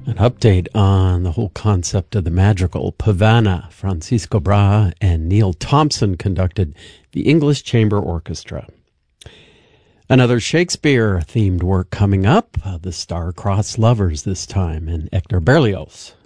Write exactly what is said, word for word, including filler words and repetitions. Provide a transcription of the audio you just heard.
An update on the whole concept of the madrigal. Pavana, Francisco Brahe, and Neil Thompson conducted the English Chamber Orchestra. Another Shakespeare-themed work coming up, uh, The Star-Crossed Lovers this time, and Hector Berlioz